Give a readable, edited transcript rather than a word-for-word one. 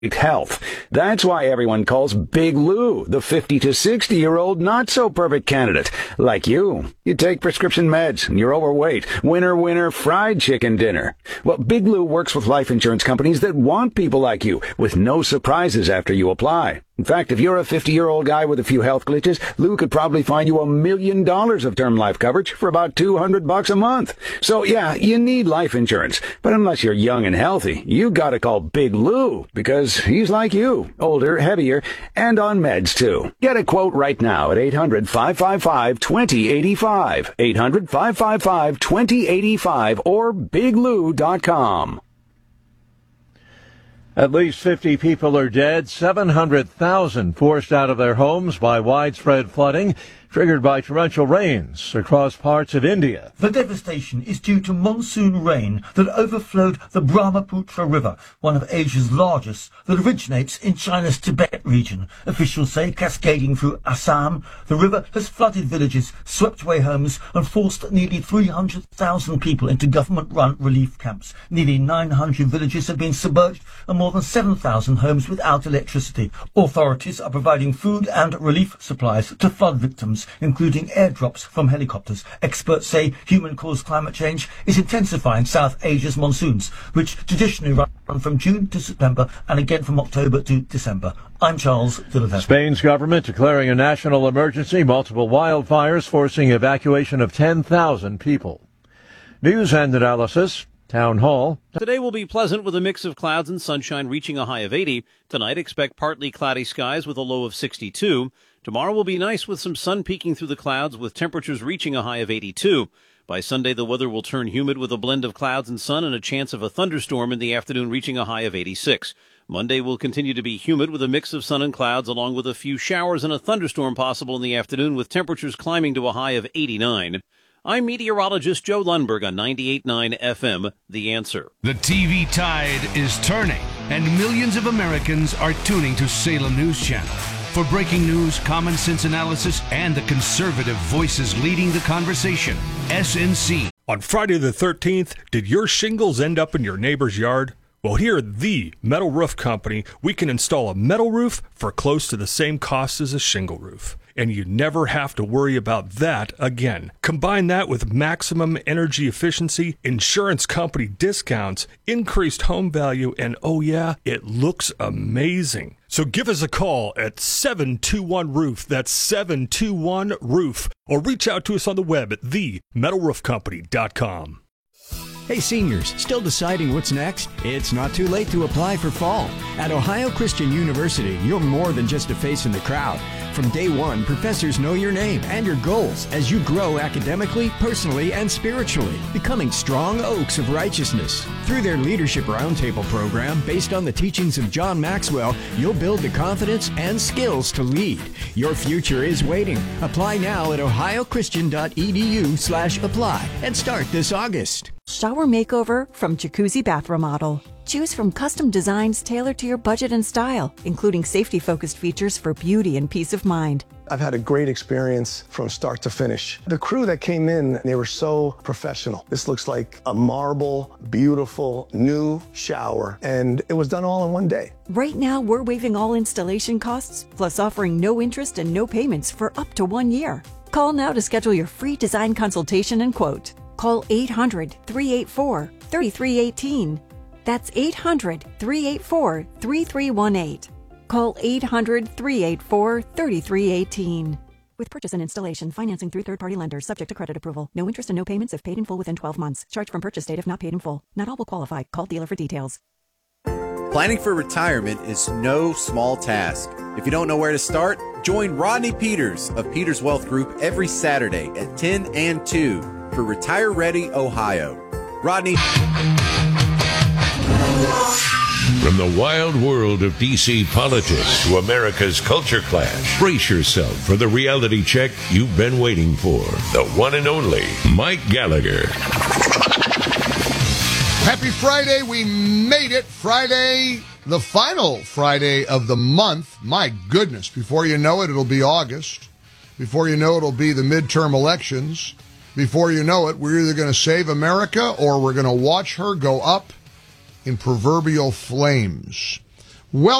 health. That's why everyone calls Big Lou the 50 to 60-year-old not-so-perfect candidate. Like you. You take prescription meds, and you're overweight. Winner, fried chicken dinner. Well, Big Lou works with life insurance companies that want people like you, with no surprises after you apply. In fact, if you're a 50-year-old guy with a few health glitches, Lou could probably find you $1 million of term life coverage for about $200 a month. So yeah, you need life insurance. But unless you're young and healthy, you gotta call Big Lou, because he's like you, older, heavier, and on meds too. Get a quote right now at 800-555-2085, 800-555-2085, or biglou.com. At least 50 people are dead, 700,000 forced out of their homes by widespread flooding triggered by torrential rains across parts of India. The devastation is due to monsoon rain that overflowed the Brahmaputra River, one of Asia's largest, that originates in China's Tibet region. Officials say, cascading through Assam, the river has flooded villages, swept away homes, and forced nearly 300,000 people into government-run relief camps. Nearly 900 villages have been submerged and more than 7,000 homes without electricity. Authorities are providing food and relief supplies to flood victims, including airdrops from helicopters. Experts say human-caused climate change is intensifying South Asia's monsoons, which traditionally run from June to September and again from October to December. I'm Charles Dillon. Spain's government declaring a national emergency, multiple wildfires forcing evacuation of 10,000 people. News and analysis. Town Hall. Today will be pleasant with a mix of clouds and sunshine reaching a high of 80. Tonight, expect partly cloudy skies with a low of 62. Tomorrow will be nice with some sun peeking through the clouds with temperatures reaching a high of 82. By Sunday, the weather will turn humid with a blend of clouds and sun and a chance of a thunderstorm in the afternoon reaching a high of 86. Monday will continue to be humid with a mix of sun and clouds along with a few showers and a thunderstorm possible in the afternoon with temperatures climbing to a high of 89. I'm meteorologist Joe Lundberg on 98.9 FM, The Answer. The TV tide is turning, and millions of Americans are tuning to Salem News Channel. For breaking news, common sense analysis, and the conservative voices leading the conversation, SNC. On Friday the 13th, did your shingles end up in your neighbor's yard? Well, here at The Metal Roof Company, we can install a metal roof for close to the same cost as a shingle roof. And you never have to worry about that again. Combine that with maximum energy efficiency, insurance company discounts, increased home value, and oh yeah, it looks amazing. So give us a call at 721-ROOF, that's 721-ROOF, or reach out to us on the web at themetalroofcompany.com. Hey seniors, still deciding what's next? It's not too late to apply for fall. At Ohio Christian University, you're more than just a face in the crowd. From day one, professors know your name and your goals as you grow academically, personally, and spiritually, becoming strong oaks of righteousness. Through their Leadership Roundtable program, based on the teachings of John Maxwell, you'll build the confidence and skills to lead. Your future is waiting. Apply now at ohiochristian.edu/apply and start this August. Shower makeover from Jacuzzi Bath Remodel. Choose from custom designs tailored to your budget and style, including safety-focused features for beauty and peace of mind. I've had a great experience from start to finish. The crew that came in, they were so professional. This looks like a marble, beautiful, new shower, and it was done all in one day. Right now, we're waiving all installation costs, plus offering no interest and no payments for up to 1 year. Call now to schedule your free design consultation and quote. Call 800-384-3318. That's 800-384-3318. Call 800-384-3318. With purchase and installation, financing through third-party lenders, subject to credit approval. No interest and no payments if paid in full within 12 months. Charge from purchase date if not paid in full. Not all will qualify. Call dealer for details. Planning for retirement is no small task. If you don't know where to start, join Rodney Peters of Peters Wealth Group every Saturday at 10 and 2 for Retire Ready Ohio. Rodney. From the wild world of D.C. politics to America's culture clash, brace yourself for the reality check you've been waiting for. The one and only Mike Gallagher. Happy Friday. We made it. Friday, the final Friday of the month. My goodness. Before you know it, it'll be August. Before you know it, it'll be the midterm elections. Before you know it, we're either going to save America or we're going to watch her go up in proverbial flames. Well,